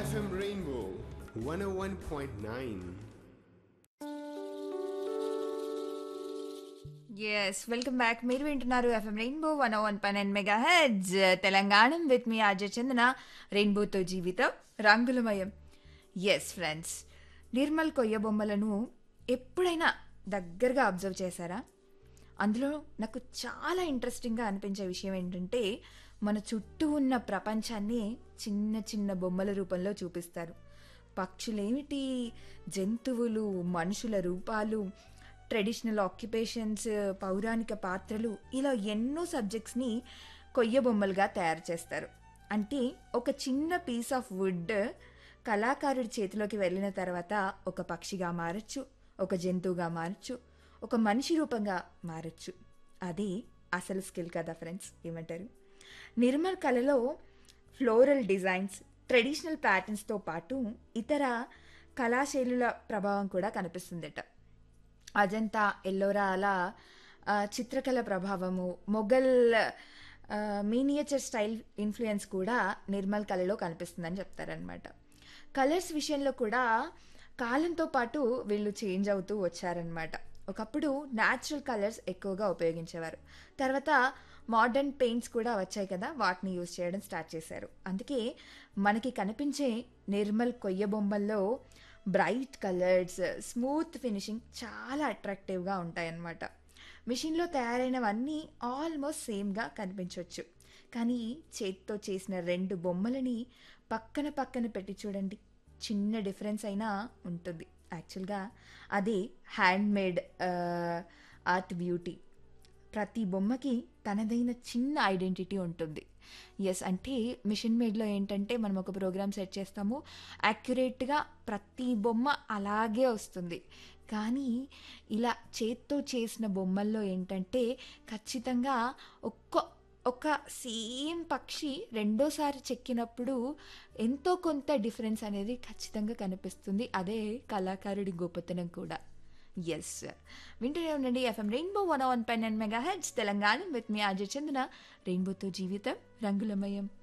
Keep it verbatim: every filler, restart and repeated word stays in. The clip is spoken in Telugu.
F M Rainbow one oh one point nine. Yes welcome back. మీరు వింటున్నారు FM rainbow one one point nine mega heads Telangana with me RJ చందన. రెయిన్బోతో జీవితం రంగులమయం. ఎస్ ఫ్రెండ్స్, నిర్మల్ కొయ్య బొమ్మలను ఎప్పుడైనా దగ్గరగా అబ్జర్వ్ చేశారా? అందులో నాకు చాలా ఇంట్రెస్టింగ్గా అనిపించే విషయం ఏంటంటే, మన చుట్టూ ఉన్న ప్రపంచాన్ని చిన్న చిన్న బొమ్మల రూపంలో చూపిస్తారు. పక్షులేమిటి, జంతువులు, మనుషుల రూపాలు, ట్రెడిషనల్ ఆక్యుపేషన్స్, పౌరాణిక పాత్రలు, ఇలా ఎన్నో సబ్జెక్ట్స్ని కొయ్య బొమ్మలుగా తయారు చేస్తారు. అంటే ఒక చిన్న పీస్ ఆఫ్ వుడ్ కళాకారుడి చేతిలోకి వెళ్ళిన తర్వాత ఒక పక్షిగా మారచ్చు, ఒక జంతువుగా మారచ్చు, ఒక మనిషి రూపంగా మారచ్చు. అది అసలు స్కిల్ కదా ఫ్రెండ్స్, ఏమంటారు? నిర్మల్ కళలో ఫ్లోరల్ డిజైన్స్, ట్రెడిషనల్ ప్యాటర్న్స్తో పాటు ఇతర కళాశైలుల ప్రభావం కూడా కనిపిస్తుందట. అజంతా, ఎల్లోరా అలా చిత్రకళ ప్రభావము, మొఘల్ మీనియేచర్ స్టైల్ ఇన్ఫ్లుయెన్స్ కూడా నిర్మల్ కళలో కనిపిస్తుందని చెప్తారనమాట. కలర్స్ విషయంలో కూడా కాలంతో పాటు వీళ్ళు చేంజ్ అవుతూ వచ్చారనమాట. ఒకప్పుడు న్యాచురల్ కలర్స్ ఎక్కువగా ఉపయోగించేవారు. తర్వాత మోడర్న్ పెయింట్స్ కూడా వచ్చాయి కదా, వాటిని యూజ్ చేయడం స్టార్ట్ చేశారు. అందుకే మనకి కనిపించే నిర్మల్ కొయ్య బొమ్మల్లో బ్రైట్ కలర్స్, స్మూత్ ఫినిషింగ్ చాలా అట్రాక్టివ్గా ఉంటాయన్నమాట. మిషన్లో తయారైనవన్నీ ఆల్మోస్ట్ సేమ్గా కనిపించవచ్చు, కానీ చేతితో చేసిన రెండు బొమ్మలని పక్కన పక్కన పెట్టి చూడండి, చిన్న డిఫరెన్స్ అయినా ఉంటుంది. యాక్చువల్గా అదే హ్యాండ్మేడ్ ఆర్ట్ బ్యూటీ. ప్రతి బొమ్మకి తనదైన చిన్న ఐడెంటిటీ ఉంటుంది. ఎస్, అంటే మిషన్ మేడ్లో ఏంటంటే మనం ఒక ప్రోగ్రామ్ సెట్ చేస్తాము, యాక్యురేట్గా ప్రతి బొమ్మ అలాగే వస్తుంది. కానీ ఇలా చేత్తో చేసిన బొమ్మల్లో ఏంటంటే ఖచ్చితంగా ఒక్క ఒక సేమ్ పక్షి రెండోసారి చెక్కినప్పుడు ఎంతో కొంత డిఫరెన్స్ అనేది ఖచ్చితంగా కనిపిస్తుంది. అదే కళాకారుడి గొప్పతనం కూడా. ఎస్, వింటూనే ఉండండి FM rainbow one one point nine mega heads Telangana with me RJ చందన. రెయిన్బోతో జీవితం రంగులమయం.